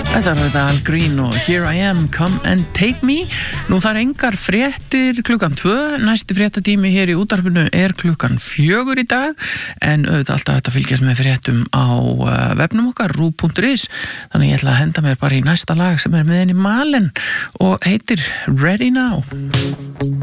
Þetta þetta Al Green og Here I Am, Come and Take Me. Nú þar engar fréttir klukkan 2, næsti fréttatími hér í útvarpinu klukkan 4 í dag, en auðvitað alltaf þetta fylgjast með fréttum á vefnum okkar, ru.is, þannig ég ætla að henda mér bara í næsta lag sem með henni Malen og heitir Ready Now.